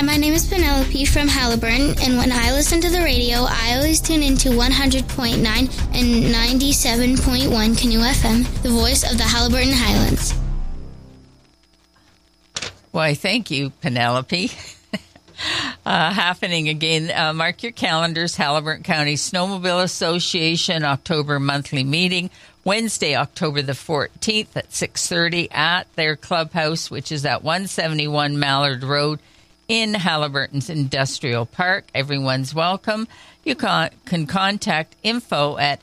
Hi, my name is Penelope from Haliburton, and when I listen to the radio, I always tune into 100.9 and 97.1 Canoe FM, the voice of the Haliburton Highlands. Why, thank you, Penelope. Happening again, mark your calendars, Haliburton County Snowmobile Association October monthly meeting, Wednesday, October the 14th at 6:30 at their clubhouse, which is at 171 Mallard Road in Haliburton's Industrial Park. Everyone's welcome. You can contact info at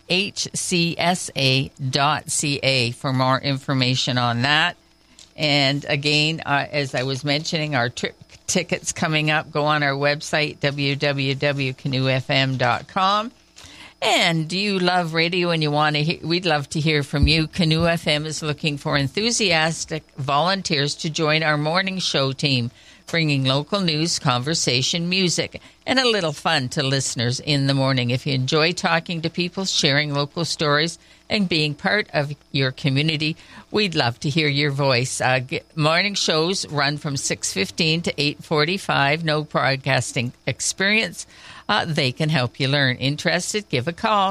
hcsa.ca for more information on that. And again, as I was mentioning, our trip tickets coming up. Go on our website, www.canoefm.com. And do you love radio and you want to we'd love to hear from you. Canoe FM is looking for enthusiastic volunteers to join our morning show team, bringing local news, conversation, music, and a little fun to listeners in the morning. If you enjoy talking to people, sharing local stories, and being part of your community, we'd love to hear your voice. Morning shows run from 6:15 to 8:45. No broadcasting experience. They can help you learn. Interested? Give a call,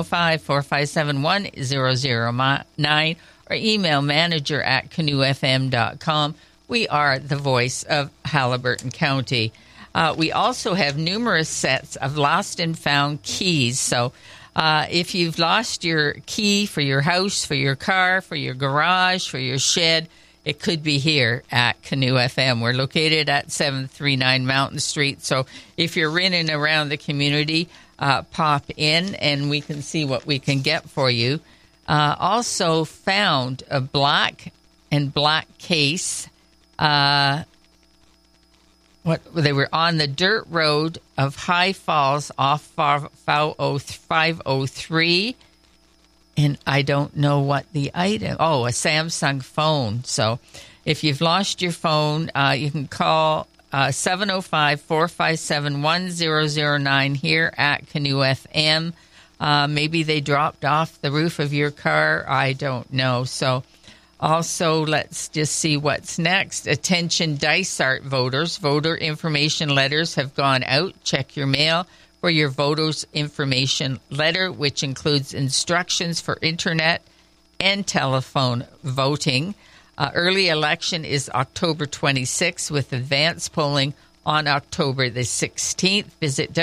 705-457-1009, or email manager@canoefm.com. We are the voice of Haliburton County. We also have numerous sets of lost and found keys. So if you've lost your key for your house, for your car, for your garage, for your shed, it could be here at Canoe FM. We're located at 739 Mountain Street. So if you're in and around the community, pop in and we can see what we can get for you. Also found a black case. They were on the dirt road of High Falls off 503. And I don't know what the item. Oh, a Samsung phone. So if you've lost your phone, you can call 705-457-1009 here at Canoe FM. Maybe they dropped off the roof of your car. I don't know. So also, let's just see what's next. Attention Dysart voters. Voter information letters have gone out. Check your mail for your voters information letter, which includes instructions for internet and telephone voting. Early election is October 26th with advance polling on October the 16th. Visit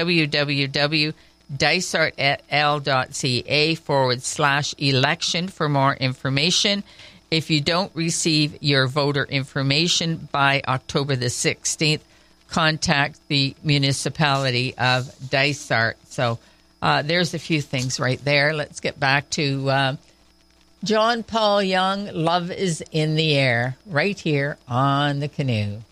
www.dysartl.ca/election for more information. If you don't receive your voter information by October the 16th, contact the municipality of Dysart. So there's a few things right there. Let's get back to John Paul Young, Love is in the Air, right here on the Canoe.